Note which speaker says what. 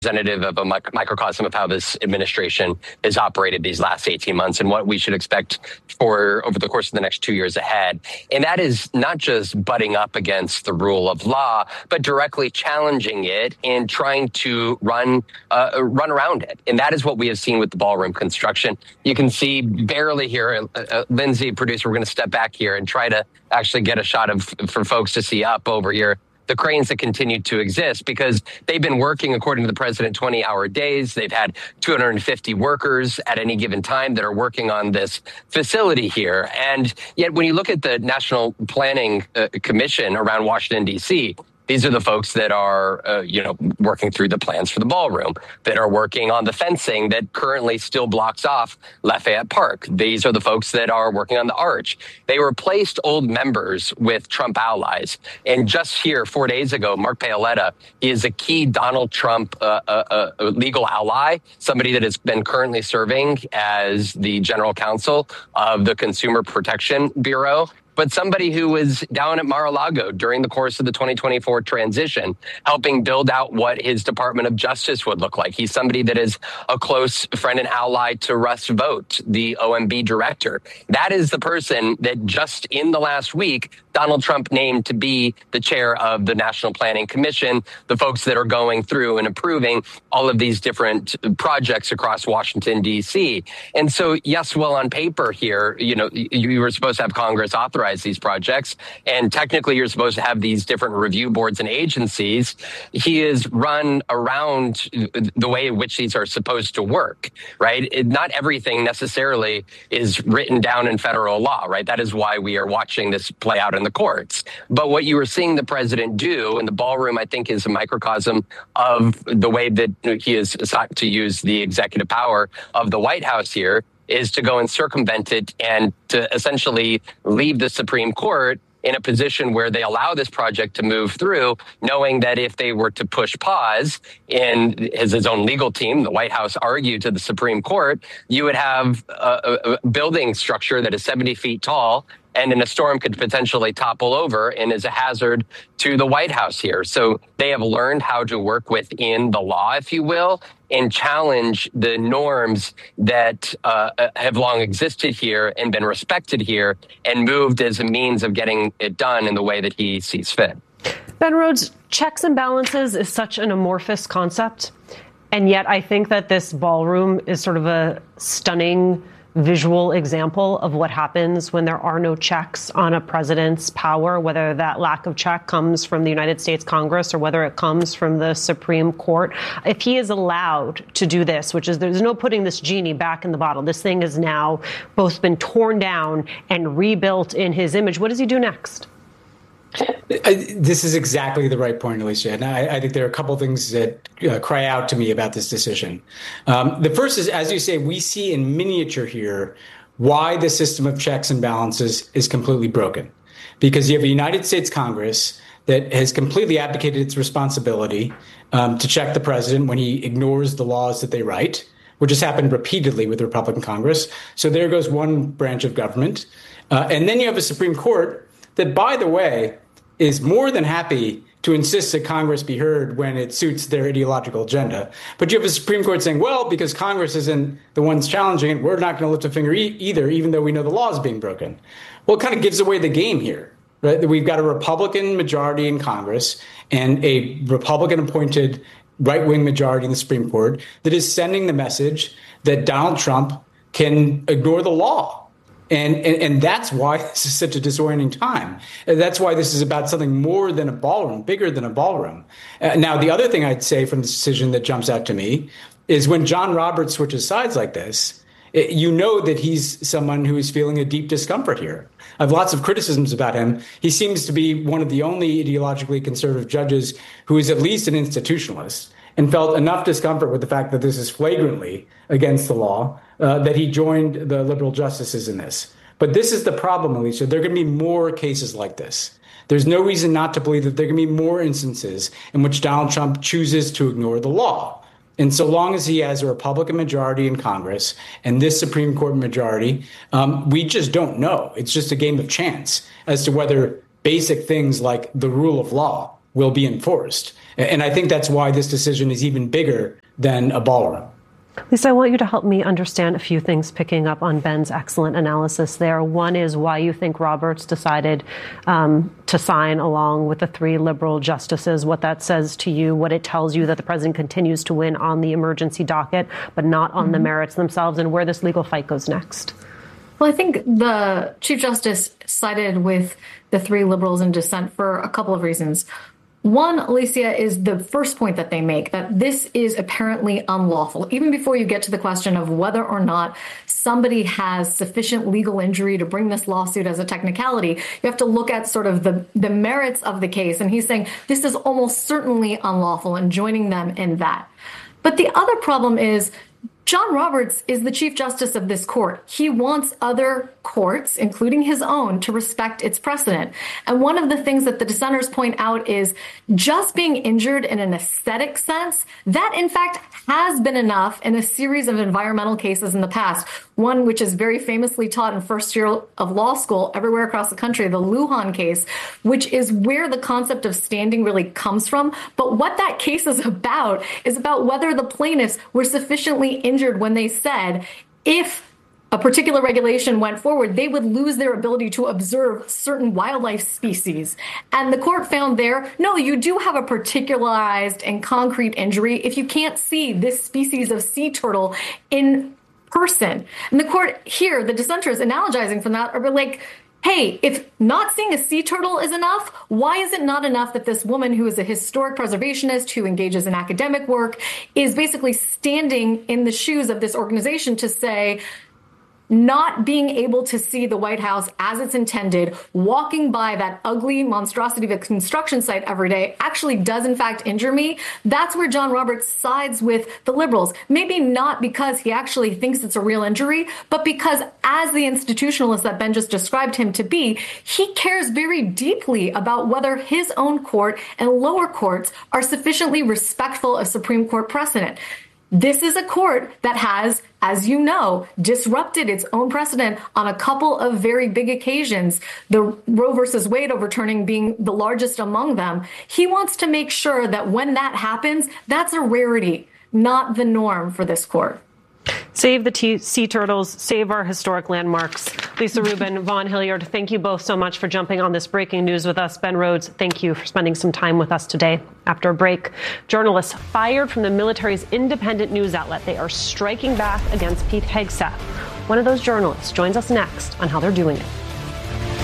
Speaker 1: representative of a microcosm of how this administration has operated these last 18 months and what we should expect for over the course of the next 2 years ahead. And that is not just butting up against the rule of law, but directly challenging it and trying to run around it. And that is what we have seen with the ballroom construction. You can see barely here, Lindsay, producer, we're going to step back here and try to actually get a shot for folks to see up over here. The cranes that continue to exist because they've been working, according to the president, 20-hour days. They've had 250 workers at any given time that are working on this facility here. And yet when you look at the National Planning Commission around Washington, D.C., these are the folks that are, working through the plans for the ballroom, that are working on the fencing that currently still blocks off Lafayette Park. These are the folks that are working on the arch. They replaced old members with Trump allies. And just here 4 days ago, Mark Paoletta is a key Donald Trump legal ally, somebody that has been currently serving as the general counsel of the Consumer Protection Bureau, but somebody who was down at Mar-a-Lago during the course of the 2024 transition, helping build out what his Department of Justice would look like. He's somebody that is a close friend and ally to Russ Vought, the OMB director. That is the person that just in the last week, Donald Trump named to be the chair of the National Planning Commission, the folks that are going through and approving all of these different projects across Washington, D.C. And so, yes, well, on paper here, you were supposed to have Congress authorize these projects, and technically you're supposed to have these different review boards and agencies. He is run around the way in which these are supposed to work, right? Not everything necessarily is written down in federal law, right? That is why we are watching this play out in the courts. But what you are seeing the president do in the ballroom, I think, is a microcosm of the way that he is sought to use the executive power of the White House here, is to go and circumvent it and to essentially leave the Supreme Court in a position where they allow this project to move through, knowing that if they were to push pause, and as his own legal team, the White House, argued to the Supreme Court, you would have a building structure that is 70 feet tall and in a storm could potentially topple over and is a hazard to the White House here. So they have learned how to work within the law, if you will, and challenge the norms that have long existed here and been respected here and moved as a means of getting it done in the way that he sees fit.
Speaker 2: Ben Rhodes, checks and balances is such an amorphous concept. And yet I think that this ballroom is sort of a stunning visual example of what happens when there are no checks on a president's power, whether that lack of check comes from the United States Congress or whether it comes from the Supreme Court. If he is allowed to do this, which is there's no putting this genie back in the bottle, this thing has now both been torn down and rebuilt in his image. What does he do next?
Speaker 3: This is exactly the right point, Alicia. And I think there are a couple of things that cry out to me about this decision. The first is, as you say, we see in miniature here why the system of checks and balances is completely broken. Because you have a United States Congress that has completely abdicated its responsibility to check the president when he ignores the laws that they write, which has happened repeatedly with the Republican Congress. So there goes one branch of government. And then you have a Supreme Court that, by the way, is more than happy to insist that Congress be heard when it suits their ideological agenda. But you have a Supreme Court saying, well, because Congress isn't the ones challenging it, we're not going to lift a finger either, even though we know the law is being broken. Well, it kind of gives away the game here, right? We've got a Republican majority in Congress and a Republican-appointed right-wing majority in the Supreme Court that is sending the message that Donald Trump can ignore the law. And that's why this is such a disorienting time. And that's why this is about something more than a ballroom, bigger than a ballroom. Now, the other thing I'd say from this decision that jumps out to me is when John Roberts switches sides like this, you know that he's someone who is feeling a deep discomfort here. I have lots of criticisms about him. He seems to be one of the only ideologically conservative judges who is at least an institutionalist and felt enough discomfort with the fact that this is flagrantly against the law that he joined the liberal justices in this. But this is the problem, Alicia. There are going to be more cases like this. There's no reason not to believe that there can be more instances in which Donald Trump chooses to ignore the law. And so long as he has a Republican majority in Congress and this Supreme Court majority, we just don't know. It's just a game of chance as to whether basic things like the rule of law will be enforced. And I think that's why this decision is even bigger than a ballroom.
Speaker 2: Lisa, I want you to help me understand a few things picking up on Ben's excellent analysis there. One is why you think Roberts decided to sign along with the 3 liberal justices, what that says to you, what it tells you that the president continues to win on the emergency docket, but not on the merits themselves, and where this legal fight goes next.
Speaker 4: Well, I think the Chief Justice sided with the 3 liberals in dissent for a couple of reasons. One, Alicia, is the first point that they make, that this is apparently unlawful. Even before you get to the question of whether or not somebody has sufficient legal injury to bring this lawsuit as a technicality, you have to look at sort of the merits of the case. And he's saying this is almost certainly unlawful and joining them in that. But the other problem is John Roberts is the Chief Justice of this court. He wants other courts, including his own, to respect its precedent. And one of the things that the dissenters point out is just being injured in an aesthetic sense, that in fact has been enough in a series of environmental cases in the past. One which is very famously taught in first year of law school everywhere across the country, the Lujan case, which is where the concept of standing really comes from. But what that case is about whether the plaintiffs were sufficiently injured when they said if a particular regulation went forward, they would lose their ability to observe certain wildlife species. And the court found there, no, you do have a particularized and concrete injury if you can't see this species of sea turtle in person. And the court here, the dissenters analogizing from that, are like, hey, if not seeing a sea turtle is enough, why is it not enough that this woman who is a historic preservationist who engages in academic work is basically standing in the shoes of this organization to say, not being able to see the White House as it's intended, walking by that ugly monstrosity of a construction site every day actually does in fact injure me. That's where John Roberts sides with the liberals. Maybe not because he actually thinks it's a real injury, but because as the institutionalist that Ben just described him to be, he cares very deeply about whether his own court and lower courts are sufficiently respectful of Supreme Court precedent. This is a court that has, as you know, disrupted its own precedent on a couple of very big occasions, the Roe versus Wade overturning being the largest among them. He wants to make sure that when that happens, that's a rarity, not the norm for this court.
Speaker 2: Save the sea turtles, save our historic landmarks. Lisa Rubin, Vaughn Hilliard, thank you both so much for jumping on this breaking news with us. Ben Rhodes, thank you for spending some time with us today. After a break, journalists fired from the military's independent news outlet. They are striking back against Pete Hegseth. One of those journalists joins us next on how they're doing it.